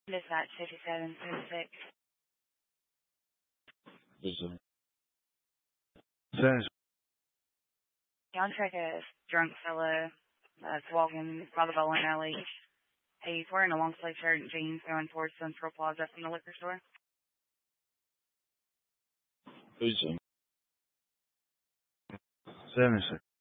Dispatch 5736. Yes, sir. Says, Y'all check a drunk fellow that's walking by the bowling alley. He's wearing a long sleeve shirt and jeans going towards Central Plaza from the liquor store. Who's him? 76.